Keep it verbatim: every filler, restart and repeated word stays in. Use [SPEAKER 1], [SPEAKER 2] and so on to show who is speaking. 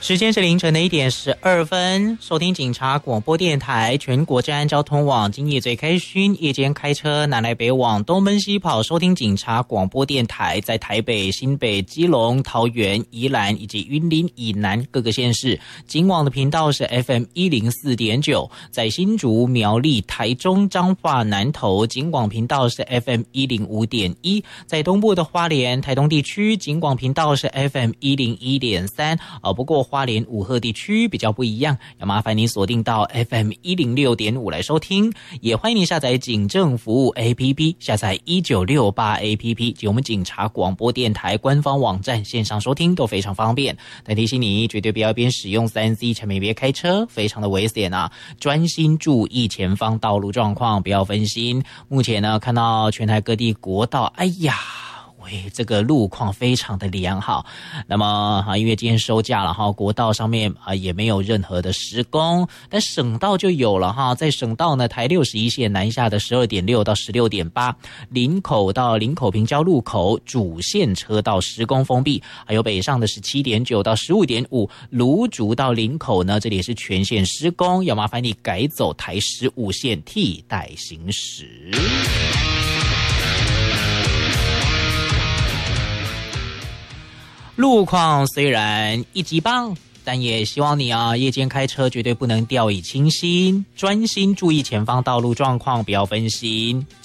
[SPEAKER 1] 时间是凌晨的一点十二分，收听警察广播电台全国治安交通网，今夜最开勋，夜间开车南来北往，东奔西跑，收听警察广播电台，在台北、新北、基隆、桃园、宜兰以及云林以南各个县市，警网的频道是 F M 一零四点九，在新竹、苗栗、台中、彰化、南投，警网频道是 F M 一零五点一，在东部的花莲、台东地区，警广频道是 F M 一零一点三，呃，不过花莲五鹤地区比较不一样，要麻烦你锁定到 F M 一零六点五来收听，也欢迎你下载警政服务 A P P， 下载一九六八 A P P 及我们警察广播电台官方网站线上收听都非常方便。但提醒你，绝对不要边使用 三 C 产品边开车，非常的危险啊！专心注意前方道路状况，不要分心。目前呢，看到全台各地国道，哎呀，喂，这个路况非常的良好。那么啊，因为今天收假了哈，国道上面啊也没有任何的施工，但省道就有了哈。在省道呢，台六十一线南下的十二点六到十六点八，林口到林口平交路口主线车道施工封闭，还有北上的十七点九到十五点五，芦竹到林口呢，这里也是全线施工，要麻烦你改走台十五线替代行驶。路况虽然一级棒，但也希望你啊，夜间开车绝对不能掉以轻心，专心注意前方道路状况，不要分心。